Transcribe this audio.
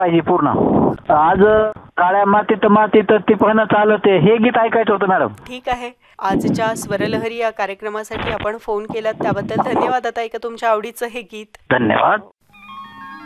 पाहिजे पूर्ण. आज काळ्या मातीत मातीत टिपणं चालते हे गीत ऐकायचं होतं मॅडम. ठीक आहे. आजच्या स्वरलहरी या कार्यक्रमासाठी आपण फोन केलात त्याबद्दल धन्यवाद. आता ऐका तुमच्या आवडीचं हे गीत. धन्यवाद.